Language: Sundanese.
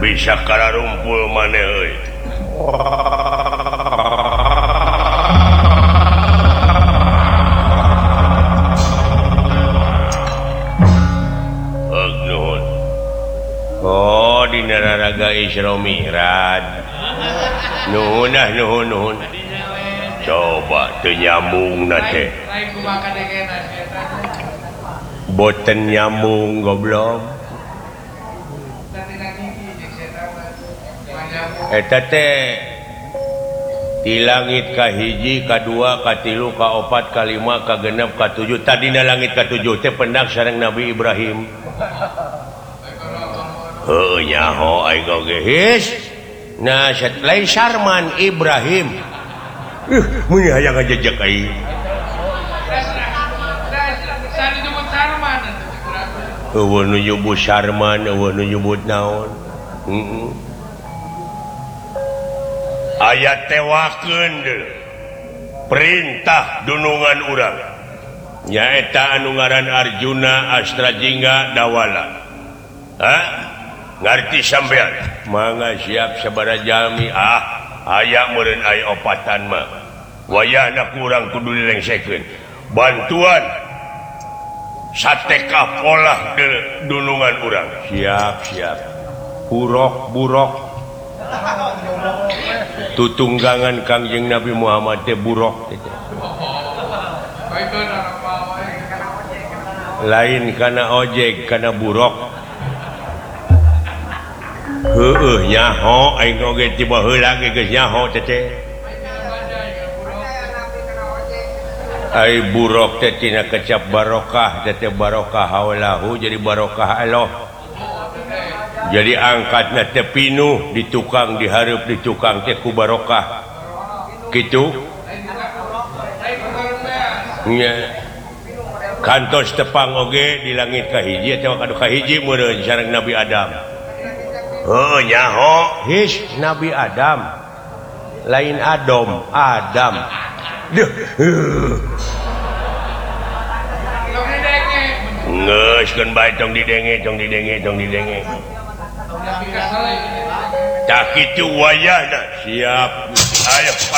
bisa kala rumpul maneh euy nuhun oh dina raraga Isra Mi'raj nuhun coba teu nyambungna teh boten nyambung goblok eta teh di langit kahiji kadua katilu kaopat kalima kagenep katujuh tadina langit katujuh teh pendak sareng Nabi Ibrahim heuh nyaho aing oge his nah lain Sarman Ibrahim mun hayang ngajejek aing eueuh nu nyebut Sarman eueuh nu nyebut naon ayat tewakeun perintah dunungan urang nyaeta anu ngaran Arjuna Astrajingga Dawala ngarti sampean mangga siap sabaraha jalmi aya meureun aya opatan mah wayahna kurang kudu dilengsekeun bantuan sateka polah dunungan urang siap burok tutunggangan Kangjeng Nabi Muhammad teh burok lain kana ojek kana burok heueuh nyaho aing oge tiba heula ge geus nyaho teh ai burok teh tina kecap barokah teh barokah haulahu jadi barokah Allah jadi angkatna teh pinuh di tukang dihareup di tukang teh ku barokah kitu nya kantos tepang oge di langit kahiji teh kadu kahiji meureun sareng Nabi Adam heuh nyaho his Nabi Adam lain Adam deuh geus keun bae tong didenge tak kitu wayahna siap ayo